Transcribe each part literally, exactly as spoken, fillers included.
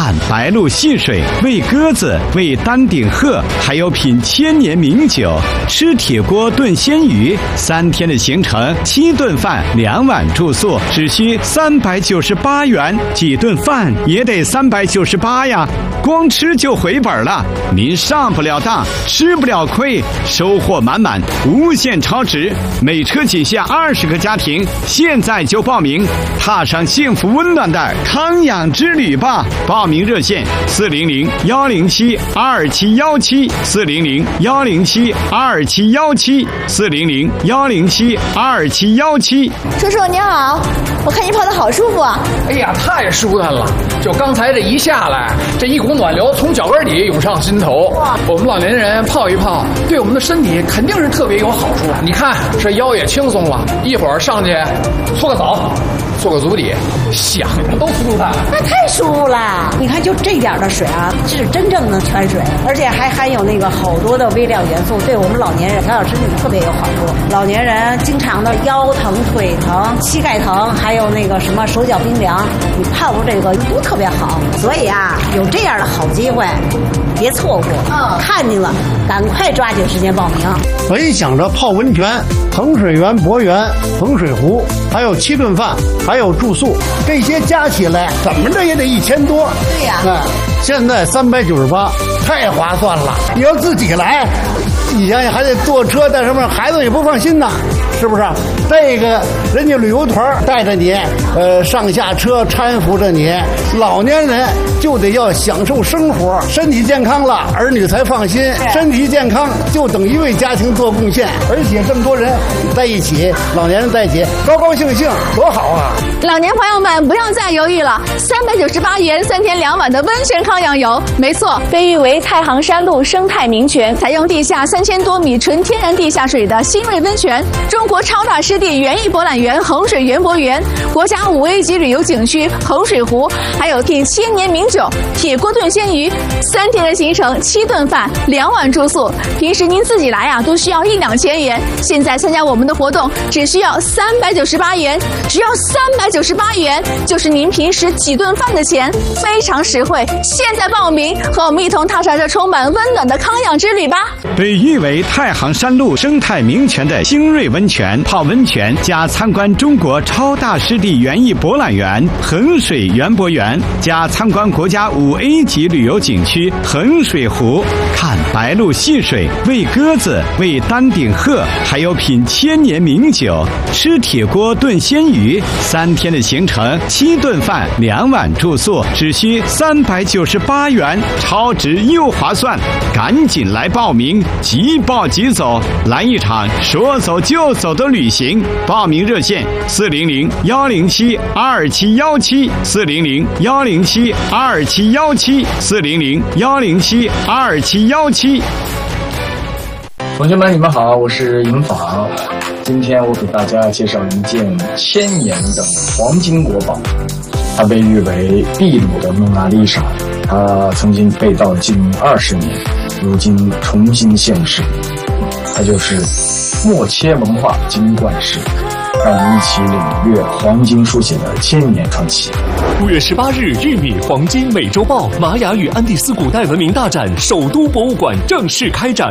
看白鹭戏水，喂鸽子，喂丹顶鹤，还有品千年名酒，吃铁锅炖鲜鱼。三天的行程，七顿饭，两晚住宿，只需三百九十八元。几顿饭也得三百九十八呀，光吃就回本了。您上不了当，吃不了亏，收获满满，无限超值。每车仅限二十个家庭，现在就报名，踏上幸福温暖的康养之旅吧！报名热线：四零零幺零七二七幺七，四零零幺零七二七幺七，四零零幺零七二七幺七。 叔叔您好，我看你跑得好舒服啊！ 哎呀，太舒坦了！就刚才这一下来，这一股暖流从脚跟底涌上心头。我们老年人泡一泡，对我们的身体肯定是特别有好处。你看这腰也轻松了，一会儿上去搓个澡，做个足底，想的都舒坦。 那太舒服了！你看，就这点的水啊，是真正的泉水，而且还含有那个好多的微量元素，对我们老年人调养身体特别有好处。老年人经常的腰疼、腿疼、膝盖疼，还有那个什么手脚冰凉，你泡这个都特别好。所以啊，有这样的好机会，别错过。嗯，看见了，赶快抓紧时间报名。 本想着泡温泉，衡水园博园、衡水湖，还有七顿饭，还有住宿，这些加起来怎么着也得一千多。 对呀、 啊，现在三百九十八，太划算了。你要自己来，以前还得坐车带什么，孩子也不放心呐，是不是？这个人家旅游团带着你，呃，上下车搀扶着你，老年人就得要享受生活，身体健康了，儿女才放心。身体健康就等于为家庭做贡献，而且这么多人在一起，老年人在一起，高高兴兴，多好啊！ 老年朋友们不要再犹豫了，三百九十八元三天两晚的温泉康养游，没错，被誉为太行山路生态名泉，采用地下三千多米纯天然地下水的新锐温泉，中国超大湿地园艺博览园衡水园博园，国家五 A 级旅游景区衡水湖，还有品千年名酒，铁锅炖鲜鱼，三天的行程，七顿饭，两晚住宿。平时您自己来啊，都需要一两千元，现在参加我们的活动，只需要三百九十八元，只要三百九十八元，就是您平时几顿饭的钱，非常实惠。现在报名，和我们一同踏上这充满温暖的康养之旅吧！ 被誉为太行山路生态名泉的新锐温泉，泡温泉加参观中国超大湿地园艺博览园衡水园博园，加参观国家五 A 级旅游景区衡水湖，看白鹭戏水，喂鸽子，喂丹顶鹤，还有品千年名酒，吃铁锅炖鲜鱼。三天的行程，七顿饭，两晚住宿，只需三百九十八元，超值又划算，赶紧来报名，即报即走，来一场说走就走的旅行。报名热线：四零零幺零七二七幺七，四零零幺零七二七幺七，四零零幺零七二七幺七。 同学们，你们好，我是尹昉。今天我给大家介绍一件千年的黄金国宝，它被誉为秘鲁的蒙娜丽莎，它曾经被盗近二十年，如今重新现世。它就是默切文化金冠石，让我们一起领略黄金书写的千年传奇。 五月十八日，玉米黄金美洲豹玛雅与安第斯古代文明大展首都博物馆正式开展。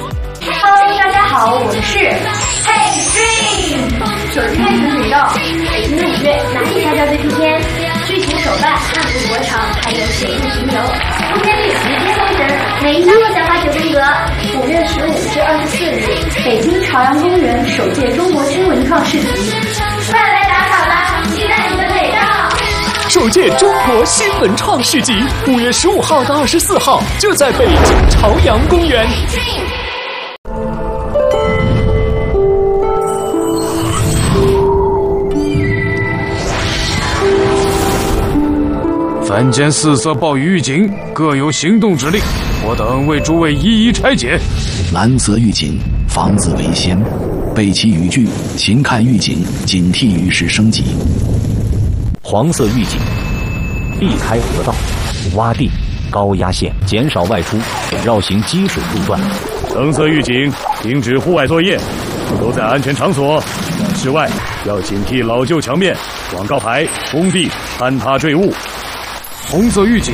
Hello， 大家好，我是 Hey Dream。首先开始水到北京的五月哪里才叫最出天？剧情手办、汉服国潮，还有水陆巡游，空间绿直接封神。每一张小花九宫格。五月十五至二十四日，北京朝阳公园首届中国新文创市集，快来打卡吧！期待你的美到。 首届中国新文创市集，五月十五号到二十四号，就在北京朝阳公园。 凡间四色暴雨预警各有行动指令，我等为诸位一一拆解。 蓝色预警，防子为先，背弃语句，勤看预警，警惕雨势升级。 黄色预警，避开河道、洼地、高压线，减少外出，绕行积水路段。 橙色预警，停止户外作业，都在安全场所。在室外要警惕老旧墙面、广告牌、工地坍塌坠物。红色预警。